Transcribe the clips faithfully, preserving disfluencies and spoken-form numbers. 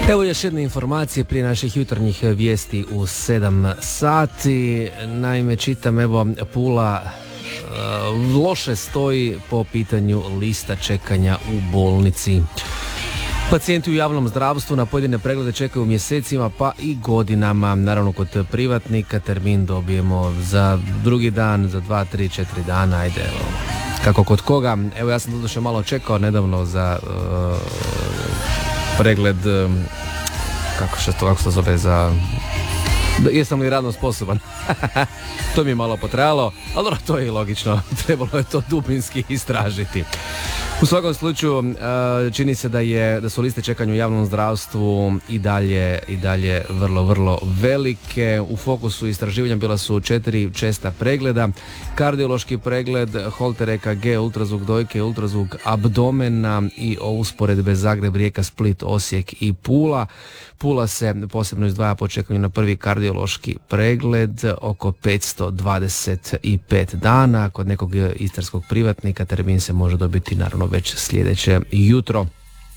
Evo još jedne informacije prije naših jutarnjih vijesti u sedam sati. Naime, čitam, evo, Pula uh, loše stoji po pitanju lista čekanja u bolnici. Pacijenti u javnom zdravstvu na pojedine preglede čekaju mjesecima pa i godinama. Naravno, kod privatnika termin dobijemo za drugi dan, za dva, tri, četiri dana, ajde, evo, kako kod koga. Evo, ja sam doduše malo čekao nedavno za uh, pregled, um, kako se to, kako se to zove, za... jesam li radno sposoban. To mi je malo potrajalo, ali dobro, to je i logično. Trebalo je to dubinski istražiti. U svakom slučaju čini se da je da su liste čekanja u javnom zdravstvu i dalje i dalje vrlo vrlo velike. U fokusu istraživanja bila su četiri česta pregleda: kardiološki pregled, Holter E K G, ultrazvuk dojke, ultrazvuk abdomena i o usporedbe Zagreb, Rijeka, Split, Osijek i Pula. Pula se posebno izdvaja po čekanju na prvi kardiološki pregled oko petsto dvadeset pet dana. Kod nekog istarskog privatnika termin se može dobiti naravno već sljedeće jutro.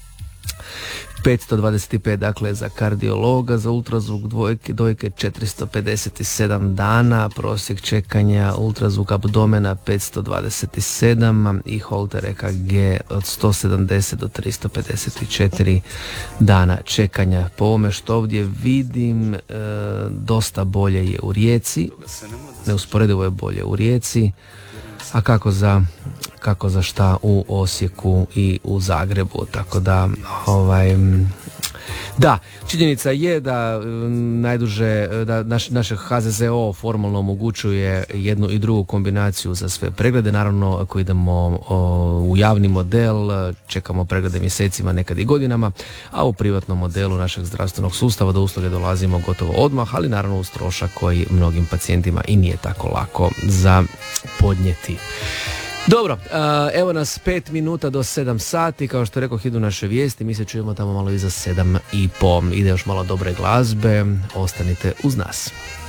petsto dvadeset pet dakle za kardiologa, za ultrazvuk dvojke, dojke četiristo pedeset sedam dana, prosjek čekanja ultrazvuk abdomena petsto dvadeset sedam i Holter E K G od sto sedamdeset do tristo pedeset četiri dana čekanja. Po ovome što ovdje vidim, e, dosta bolje je u Rijeci, neusporedivo je bolje u Rijeci, a kako za kako za šta u Osijeku i u Zagrebu, tako da ovaj da, činjenica je da najduže da naš, naše H Z Z O formalno omogućuje jednu i drugu kombinaciju za sve preglede. Naravno, ako idemo o, u javni model, čekamo preglede mjesecima, nekad i godinama, a u privatnom modelu našeg zdravstvenog sustava do usluge dolazimo gotovo odmah, ali naravno uz trošak koji mnogim pacijentima i nije tako lako za podnijeti. Dobro, evo nas pet minuta do sedam sati, kao što rekao, idu naše vijesti, mi se čujemo tamo malo iza sedam i po. Ide još malo dobre glazbe, ostanite uz nas.